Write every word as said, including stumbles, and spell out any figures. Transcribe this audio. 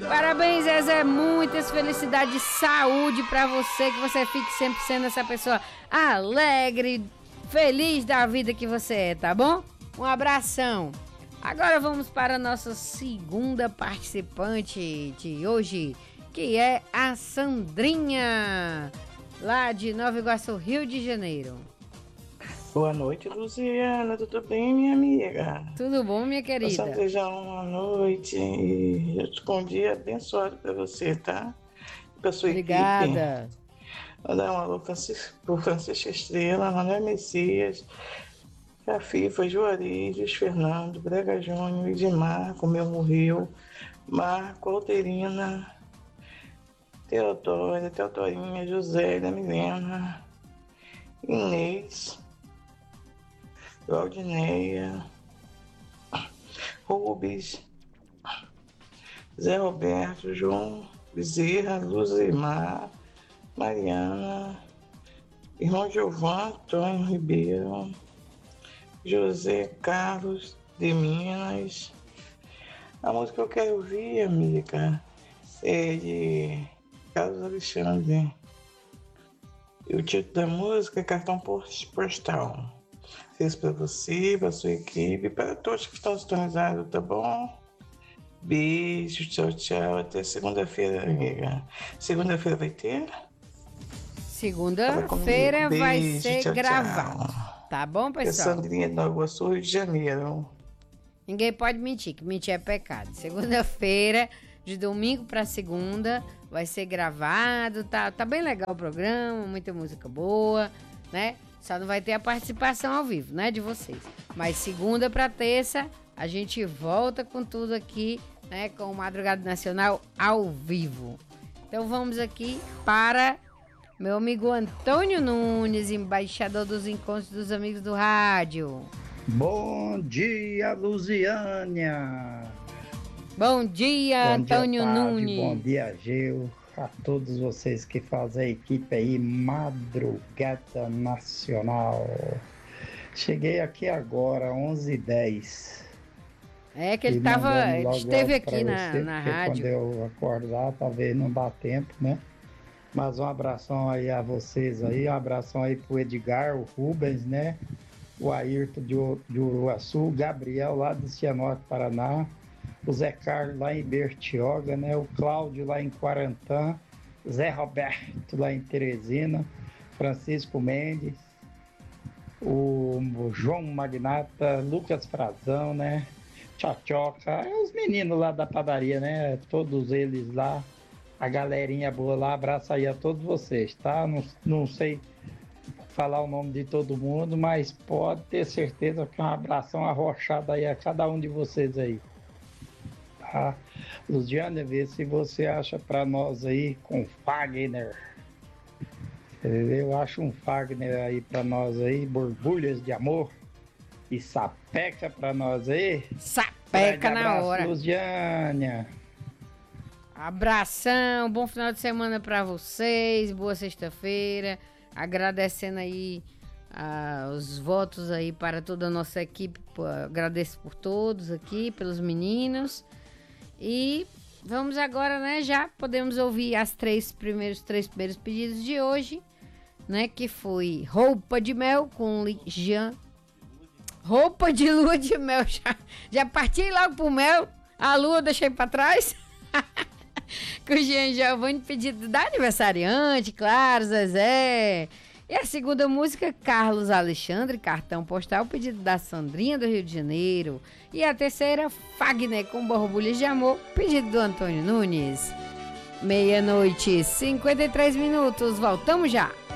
Parabéns, Zezé. Muitas felicidades, saúde pra você, que você fique sempre sendo essa pessoa alegre, feliz da vida que você é, tá bom? Um abração. Agora vamos para a nossa segunda participante de hoje, que é a Sandrinha, lá de Nova Iguaçu, Rio de Janeiro. Boa noite, Luciana. Tudo bem, minha amiga? Tudo bom, minha querida? Eu só desejar uma noite e um dia abençoado para você, tá? Para sua Obrigada. equipe. Mandar um alô pro Francisco Estrela, Mané Messias, a FIFA, Juarez, Luiz Fernando, Brega Júnior, Edmar, Comeu Morreu, Marco, Alterina, Teodória, Teodorinha, José, da Milena, Inês, Claudineia, Rubens, Zé Roberto, João Bezerra, Luzimar, Mariana, irmão Giovan, Antônio Ribeiro, José Carlos de Minas. A música que eu quero ouvir, amiga, é de Carlos Alexandre. E o título da música é Cartão Postal. Fiz para você, para sua equipe, para todos que estão sintonizados, tá bom? Beijo, tchau, tchau. Até segunda-feira, amiga. Segunda-feira vai ter? Segunda-feira vai Beijo, ser tchau, gravado. tchau. Tá bom, É pessoal? Sandrinha de Nova Iguaçu, Rio de Janeiro. Ninguém pode mentir, que mentir é pecado. Segunda-feira, de domingo pra segunda, vai ser gravado. Tá, tá bem legal o programa, muita música boa, né? Só não vai ter a participação ao vivo, né, de vocês. Mas segunda pra terça, a gente volta com tudo aqui, né, com o Madrugada Nacional ao vivo. Então vamos aqui para meu amigo Antônio Nunes, embaixador dos encontros dos amigos do rádio. Bom dia, Luziânia. Bom dia, Bom Antônio dia, Tade, Nunes. Bom dia, Gil. A todos vocês que fazem a equipe aí, Madrugada Nacional. Cheguei aqui agora, onze e dez. É que ele E tava, mandando ele logo esteve logo aqui pra na, você, na porque rádio. Quando eu acordar, talvez não dá tempo, né? Mas um abração aí a vocês aí, um abração aí pro Edgar, o Rubens, né? O Ayrton de, U- de Uruaçu, o Gabriel lá de Cianorte, Paraná, o Zé Carlos lá em Bertioga, né? O Cláudio lá em Quarantã, Zé Roberto lá em Teresina, Francisco Mendes, o, o João Magnata, Lucas Frazão, né? Tchotchoca, é os meninos lá da padaria, né? Todos eles lá, a galerinha boa lá, abraço aí a todos vocês, tá? Não, não sei falar o nome de todo mundo, mas pode ter certeza que é um abração arrochado aí a cada um de vocês aí. Tá? Luziane, vê se você acha pra nós aí com Fagner. Eu acho um Fagner aí pra nós aí, borbulhas de amor e sapeca pra nós aí. Sapeca Grande na abraço, hora. Luziane. Abração, bom final de semana pra vocês, boa sexta-feira. Agradecendo aí ah, os votos aí para toda a nossa equipe. Pô, agradeço por todos aqui, pelos meninos. E vamos agora, né? Já podemos ouvir as três primeiros, três primeiros pedidos de hoje, né? Que foi Roupa de Mel com Jean. Roupa de lua de mel. Já, já parti logo pro mel. A lua eu deixei pra trás. Com o Jean Giovanni, pedido da aniversariante, claro, Zezé. E a segunda música, Carlos Alexandre, Cartão Postal, pedido da Sandrinha do Rio de Janeiro. E a terceira, Fagner com Borbulhas de Amor, pedido do Antônio Nunes. Meia-noite, cinquenta e três minutos, voltamos já.